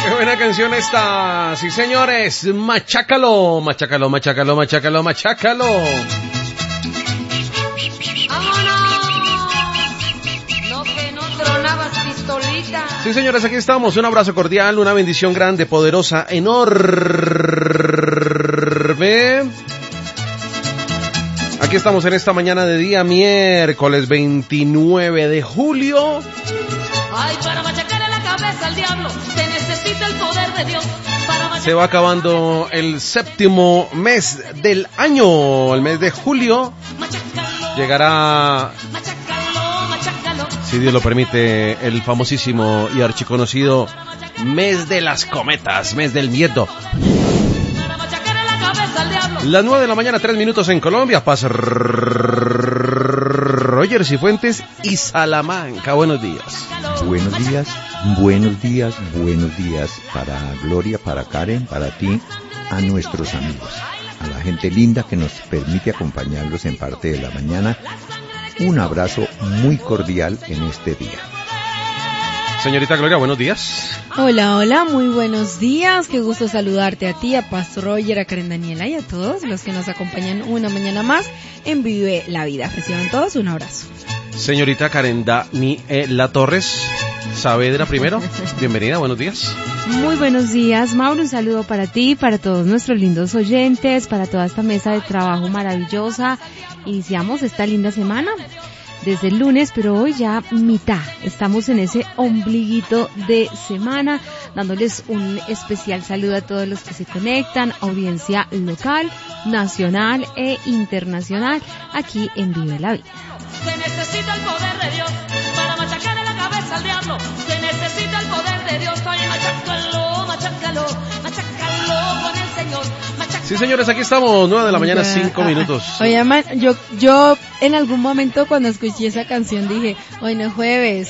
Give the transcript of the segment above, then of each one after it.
Qué buena canción esta, sí señores, machácalo, machácalo, machácalo, machácalo, machácalo. Sí, señores, aquí estamos. Un abrazo cordial, una bendición grande, poderosa, enorme. Aquí estamos en esta mañana de día miércoles 29 de julio. Ay, para machacarle la cabeza al diablo, se necesita el poder de Dios. Se va acabando el séptimo mes del año, el mes de julio. Llegará, si Dios lo permite, el famosísimo y archiconocido mes de las cometas, mes del miedo. Las 9 de la mañana, 3 minutos en Colombia. Paz, Roger Cifuentes y Salamanca. Buenos días. Buenos días, buenos días, buenos días para Gloria, para Karen, para ti, a nuestros amigos, a la gente linda que nos permite acompañarlos en parte de la mañana. Un abrazo muy cordial en este día. Señorita Gloria, buenos días. Hola, hola, muy buenos días. Qué gusto saludarte a ti, a Pastor Roger, a Karen Daniela y a todos los que nos acompañan una mañana más en Vive la Vida. Reciban todos un abrazo. Señorita Karen Daniela Torres Saavedra primero. Bienvenida, buenos días. Muy buenos días, Mauro. Un saludo para ti, para todos nuestros lindos oyentes, para toda esta mesa de trabajo maravillosa. Iniciamos esta linda semana desde el lunes, pero hoy ya mitad. Estamos en ese ombliguito de semana, dándoles un especial saludo a todos los que se conectan, audiencia local, nacional e internacional, aquí en Vive la Vida. Se necesita el poder de Dios para machacarle la cabeza al diablo. Se necesita el poder de Dios. Ay, machácalo, machácalo, machácalo con el Señor. Sí, señores, aquí estamos, 9 de la mañana, 5 minutos. Oye, man, yo en algún momento cuando escuché esa canción dije, hoy no es jueves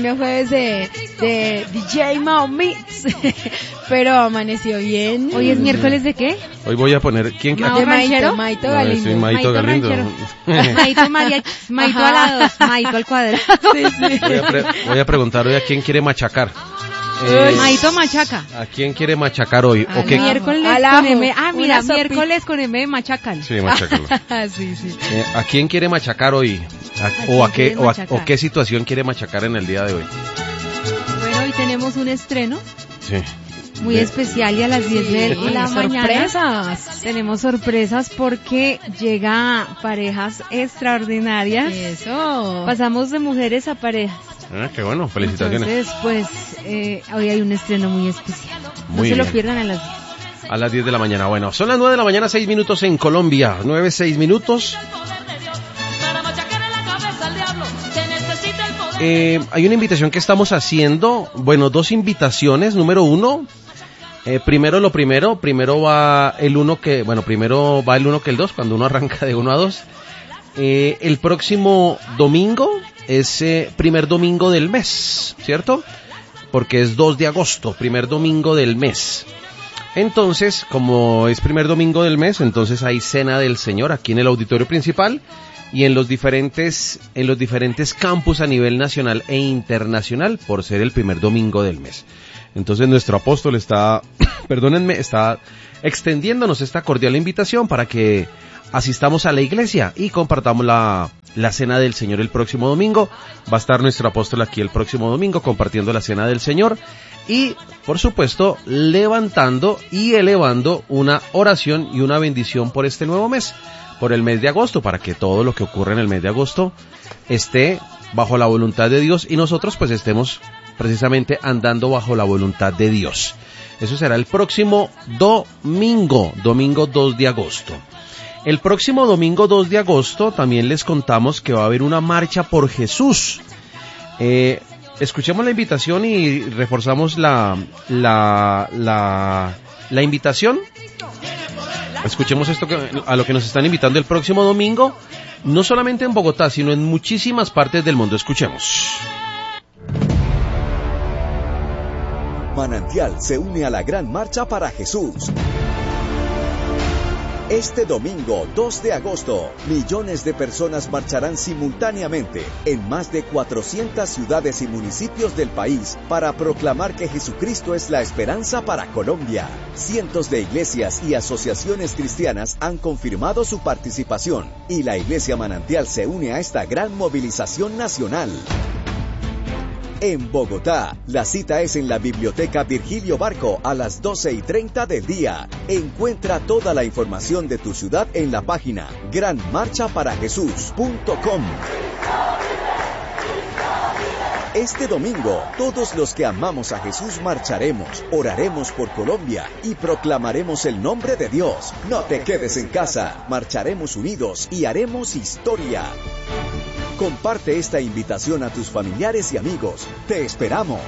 de DJ Mao Mix, pero amaneció bien. ¿Hoy es miércoles de qué? Hoy voy a poner, ¿quién? De Maito Galindo. Sí, Maito Galindo. Maito alados, Maito al cuadrado. Sí, sí. Voy a preguntar hoy a quién quiere machacar. Maito machaca. ¿A quién quiere machacar hoy? ¿O qué? Miércoles Alajo, con M. Ah, mira, una miércoles con M de machacan. Sí, machácalo. Sí, sí. ¿A quién quiere machacar hoy? ¿O qué situación quiere machacar en el día de hoy? Bueno, hoy tenemos un estreno Sí. muy especial y a las 10 de la mañana Sorpresas. tenemos sorpresas porque llega parejas extraordinarias. Eso. Pasamos de mujeres a parejas. Ah, qué bueno, felicitaciones. Entonces, pues, hoy hay un estreno muy especial. No Muy se lo bien. pierdan a las 10. A las 10 de la mañana. Bueno, son las 9 de la mañana, 6 minutos en Colombia. 9, 6 minutos. Para machacarle la cabeza al diablo. Se necesita el poder. Hay una invitación que estamos haciendo. Bueno, dos invitaciones. Número uno. Primero va el uno que el 2, cuando uno arranca de 1 a 2. El próximo domingo es primer domingo del mes, ¿cierto? Porque es 2 de agosto, primer domingo del mes. Entonces, como es primer domingo del mes, entonces hay Cena del Señor aquí en el auditorio principal y en los diferentes campus a nivel nacional e internacional por ser el primer domingo del mes. Entonces nuestro apóstol está extendiéndonos esta cordial invitación para que asistamos a la iglesia y compartamos la Cena del Señor el próximo domingo. Va a estar nuestro apóstol aquí el próximo domingo compartiendo la Cena del Señor y, por supuesto, levantando y elevando una oración y una bendición por este nuevo mes, por el mes de agosto, para que todo lo que ocurre en el mes de agosto esté bajo la voluntad de Dios y nosotros pues estemos precisamente andando bajo la voluntad de Dios. Eso será el próximo domingo 2 de agosto. El próximo domingo 2 de agosto también les contamos que va a haber una marcha por Jesús. Escuchemos la invitación y reforzamos la invitación. Escuchemos esto a lo que nos están invitando el próximo domingo, no solamente en Bogotá, sino en muchísimas partes del mundo. Escuchemos. Manantial se une a la gran marcha para Jesús. Este domingo 2 de agosto, millones de personas marcharán simultáneamente en más de 400 ciudades y municipios del país para proclamar que Jesucristo es la esperanza para Colombia. Cientos de iglesias y asociaciones cristianas han confirmado su participación y la Iglesia Manantial se une a esta gran movilización nacional. En Bogotá, la cita es en la Biblioteca Virgilio Barco a las 12:30 del día. Encuentra toda la información de tu ciudad en la página granmarchaparajesús.com. Este domingo, todos los que amamos a Jesús marcharemos, oraremos por Colombia y proclamaremos el nombre de Dios. No te quedes en casa, marcharemos unidos y haremos historia. Comparte esta invitación a tus familiares y amigos. Te esperamos.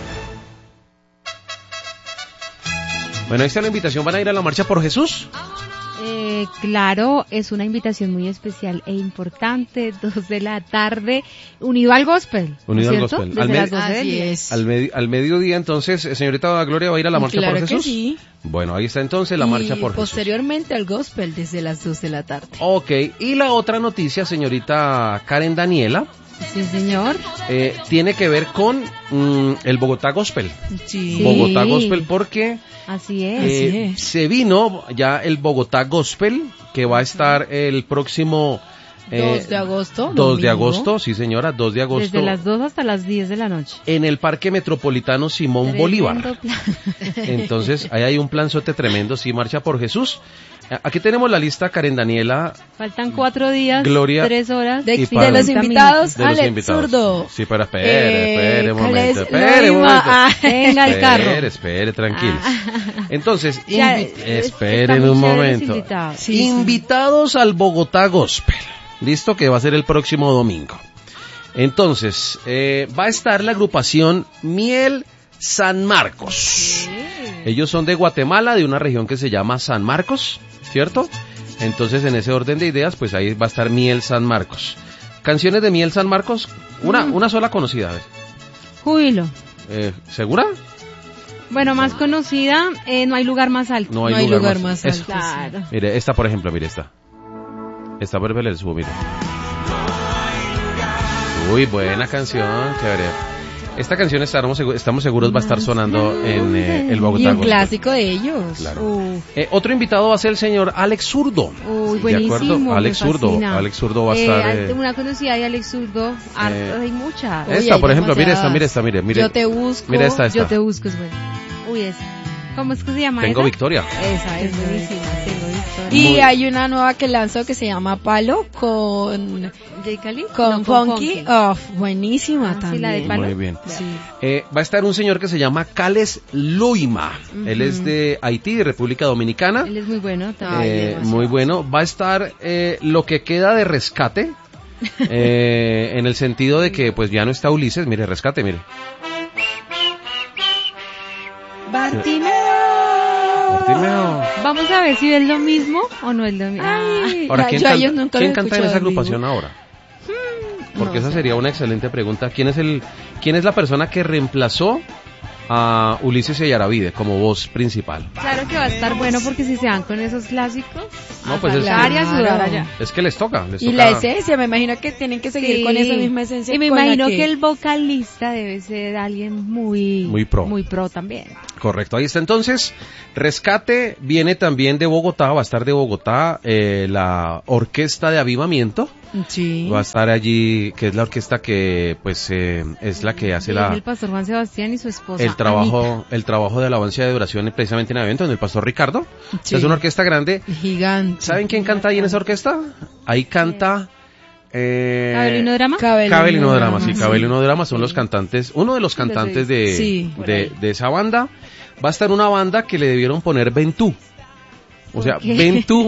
Bueno, ahí está la invitación. ¿Van a ir a la marcha por Jesús? Claro, es una invitación muy especial e importante, 2 de la tarde, unido al gospel. Unido al ¿cierto? gospel. Desde las 12 del día. Al mediodía, entonces, señorita Gloria, ¿va a ir a la marcha Claro por que Jesús? sí. Bueno, ahí está entonces la marcha por Jesús. Posteriormente al gospel desde las 2 de la tarde. Ok, y la otra noticia, señorita Karen Daniela, Sí, señor. tiene que ver con el Bogotá Gospel. Sí. Bogotá Gospel porque Así es. se vino ya el Bogotá Gospel, que va a estar el próximo 2 de agosto. 2 domingo. de agosto, sí señora, 2 de agosto. Desde las 2 hasta las 10 de la noche. En el Parque Metropolitano Simón Tremendo Bolívar. plan. Entonces, ahí hay un planzote tremendo, sí, marcha por Jesús. Aquí tenemos la lista, Karen Daniela. Faltan 4 días, Gloria, 3 horas. y De para- los invitados, de los Alex invitados. Zurdo. Sí, pero espere un momento, Alex espere un Loima, momento. Venga al carro. Espere, tranquilos. Entonces, Ya, esperen están un muy chéveres momento. invitados. Sí, Invitados al Bogotá Gospel. Listo, que va a ser el próximo domingo. Entonces, va a estar la agrupación Miel San Marcos. Ellos son de Guatemala, de una región que se llama San Marcos, ¿cierto? Entonces, en ese orden de ideas, pues ahí va a estar Miel San Marcos. Canciones de Miel San Marcos, una sola conocida, a ver. Júbilo. ¿Segura? Bueno, más conocida, no hay lugar más alto. No hay lugar más alto. Eso. Claro. Mire, esta por ejemplo, mire esta. Esta por ejemplo, le subo, mire. Uy, buena canción, chévere. Esta canción estamos seguros va a estar sonando en el Bogotá Y un Gospel. clásico de ellos. Claro. Uf. Otro invitado va a ser el señor Alex Zurdo. Uy, ¿De acuerdo? buenísimo. Alex me Zurdo. fascina. Alex Zurdo va a estar. Una conocida de Alex Zurdo, hay muchas. Uy, Esta, hay por ejemplo, mire esta, demasiadas. mire. Yo te busco. Mira esta. Yo te busco, es buena. Uy, esa. ¿Cómo es que se llama Tengo esa? Victoria. Esa es Esa buenísima. Tengo Victoria. Y hay una nueva que lanzó que se llama Palo con ¿Jay Cali? con No, Funky. Oh, buenísima Ah, sí, la de también. Palo. Muy bien. Sí. Va a estar un señor que se llama Cales Loima. Él es de Haití, de República Dominicana. Él es muy bueno también. Ay, Muy bueno. Va a estar lo que queda de Rescate. En el sentido de que pues ya no está Ulises. Mire, Rescate, mire. Bartimeo. Bartimeo. Vamos a ver si es lo mismo o no es lo mismo. Ay, Ahora, ya, ¿quién yo a canta, ellos nunca ¿quién los he canta en esa escuchado en vivo. agrupación ahora? Porque no esa sé. sería una excelente pregunta. ¿Quién es la persona que reemplazó a Ulises Yaravide como voz principal? Claro que va a estar bueno porque si se van con esos clásicos, No, a pues es saltar que- y a sudar allá. Es que les toca. Y la esencia, me imagino que tienen que seguir Sí. con esa misma esencia. Y me con la imagino que el vocalista debe ser alguien muy pro. Muy pro también. Correcto, ahí está entonces. Rescate viene también de Bogotá, va a estar de Bogotá la Orquesta de Avivamiento. Sí. Va a estar allí, que es la orquesta que pues es la que hace Y es el pastor Juan Sebastián y su esposa el trabajo de alabanza y de oración precisamente en el evento, en el pastor Ricardo. Sí. Es una orquesta grande. Gigante. ¿Saben quién canta ahí en esa orquesta? Ahí canta ¿Cabelino Drama? Cabelino Drama, sí, sí. Cabelino Drama son los cantantes, uno de los cantantes Sí, por ahí. de esa banda. Va a estar una banda que le debieron poner Ventú. O sea, ¿Por qué?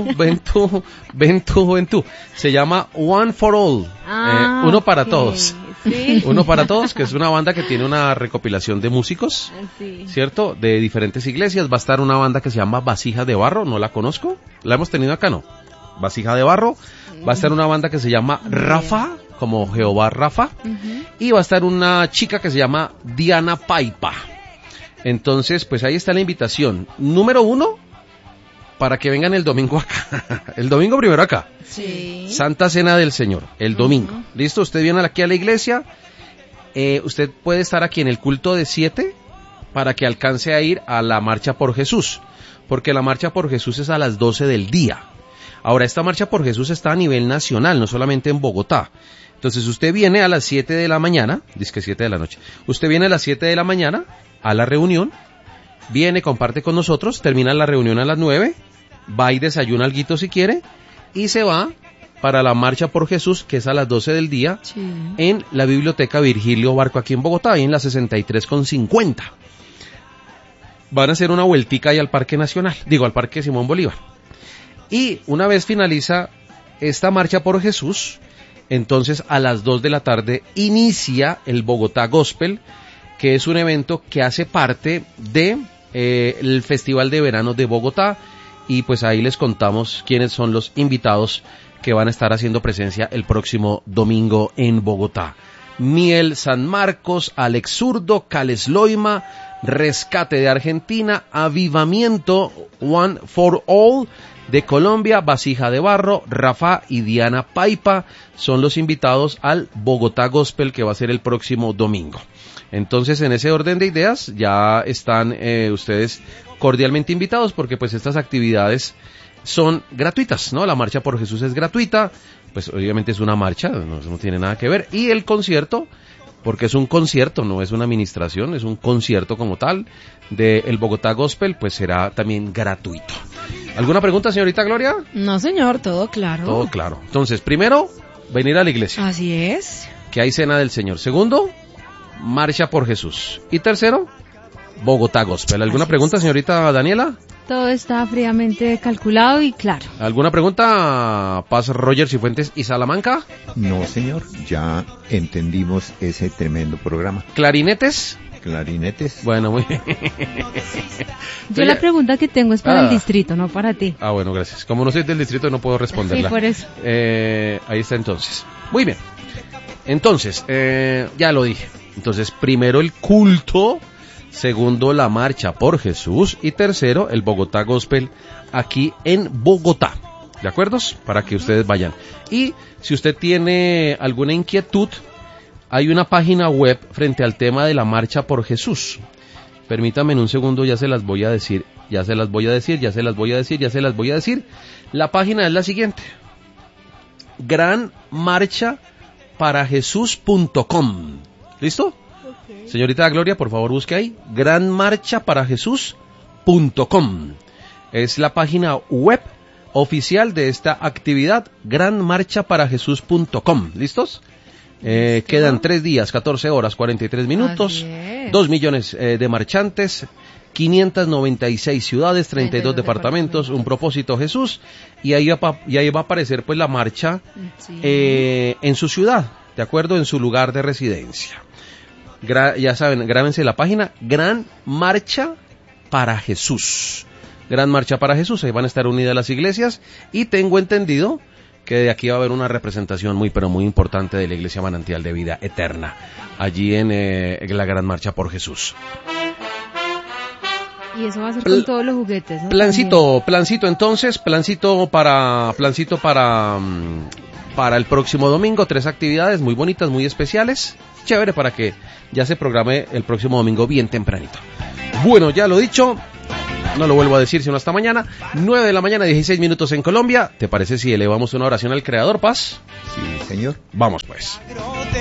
Ventú. Se llama One for All. Uno para ok. todos. Sí. Uno para todos, que es una banda que tiene una recopilación de músicos, Sí. ¿cierto? De diferentes iglesias. Va a estar una banda que se llama Vasija de Barro, no la conozco. La hemos tenido acá, ¿no? Vasija de Barro. Va a estar una banda que se llama Rafa, como Jehová Rafa. Ujú. Y va a estar una chica que se llama Diana Paipa. Entonces, pues ahí está la invitación. Número 1, para que vengan el domingo acá. El domingo primero acá. Sí. Santa Cena del Señor, el domingo. ¿Listo? Usted viene aquí a la iglesia. Usted puede estar aquí en el culto de 7 para que alcance a ir a la Marcha por Jesús. Porque la Marcha por Jesús es a las 12 del día. Ahora, esta Marcha por Jesús está a nivel nacional, no solamente en Bogotá. Entonces, usted viene a las 7 de la mañana, dice que 7 de la noche. Usted viene a las 7 de la mañana a la reunión, viene, comparte con nosotros, termina la reunión a las 9, va y desayuna alguito si quiere, y se va para la Marcha por Jesús, que es a las 12 del día, Sí. en la Biblioteca Virgilio Barco aquí en Bogotá, ahí en la 63,50. Van a hacer una vueltica ahí al Parque Nacional, al Parque Simón Bolívar. Y una vez finaliza esta Marcha por Jesús, entonces a las 2 de la tarde inicia el Bogotá Gospel, que es un evento que hace parte de el Festival de Verano de Bogotá, y pues ahí les contamos quiénes son los invitados que van a estar haciendo presencia el próximo domingo en Bogotá. Miel San Marcos, Alex Zurdo, Cales Loima, Rescate de Argentina, Avivamiento, One for All de Colombia, Vasija de Barro, Rafa y Diana Paipa son los invitados al Bogotá Gospel que va a ser el próximo domingo. Entonces, en ese orden de ideas, ya están ustedes cordialmente invitados porque pues estas actividades son gratuitas, ¿no? La Marcha por Jesús es gratuita, pues obviamente es una marcha, no tiene nada que ver, y el concierto, porque es un concierto, no es una administración, es un concierto como tal, del Bogotá Gospel, pues será también gratuito. ¿Alguna pregunta, señorita Gloria? No, señor, todo claro. Todo claro. Entonces, primero, venir a la iglesia, Así es. que hay cena del Señor. Segundo, Marcha por Jesús. Y tercero, Bogotá Gospel. ¿Alguna Así pregunta, es. señorita Daniela? Todo está fríamente calculado y claro. ¿Alguna pregunta, Paz Roger Cifuentes y Salamanca? No, señor, ya entendimos ese tremendo programa. ¿Clarinetes? Clarinetes. Bueno, muy bien. Yo la pregunta que tengo es para el Ah. distrito, no para ti. Ah, bueno, gracias. Como no soy del distrito no puedo responderla. Sí, por eso. Ahí está entonces. Muy bien. Entonces, ya lo dije. Entonces, primero el culto, segundo la Marcha por Jesús y tercero el Bogotá Gospel aquí en Bogotá. ¿De acuerdo? Para que ustedes vayan. Y si usted tiene alguna inquietud, hay una página web frente al tema de la Marcha por Jesús. Permítanme en un segundo, ya se las voy a decir. La página es la siguiente: granmarchaparajesús.com. ¿Listo? Okay. Señorita Gloria, por favor busque ahí, granmarchaparajesús.com. Es la página web oficial de esta actividad, granmarchaparajesús.com. ¿Listos? Quedan 3 días, 14 horas, 43 minutos, 2 millones de marchantes, 596 ciudades, 32 departamentos, un propósito Jesús, y ahí va a aparecer pues la marcha en su ciudad, ¿de acuerdo? En su lugar de residencia. Ya saben, grábense la página, Gran Marcha para Jesús. Gran Marcha para Jesús, ahí van a estar unidas las iglesias, y tengo entendido que de aquí va a haber una representación muy pero muy importante de la Iglesia Manantial de Vida Eterna, allí en la Gran Marcha por Jesús. Y eso va a ser con todos los juguetes, ¿no? Plancito para el próximo domingo, 3 actividades muy bonitas, muy especiales, chévere para que ya se programe el próximo domingo bien tempranito. Bueno, ya lo dicho, no lo vuelvo a decir sino hasta mañana, 9 de la mañana, 16 minutos en Colombia. ¿Te parece si elevamos una oración al Creador, Paz? Sí, señor. Vamos pues.